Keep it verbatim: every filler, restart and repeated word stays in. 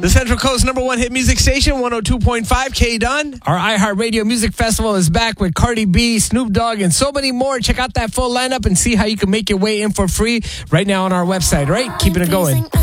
The Central Coast number one hit music station, one oh two point five, K-Dun. Our iHeartRadio Music Festival is back with Cardi B, Snoop Dogg, and so many more. Check out that full lineup and see how you can make your way in for free right now on our website, right? Keeping it going.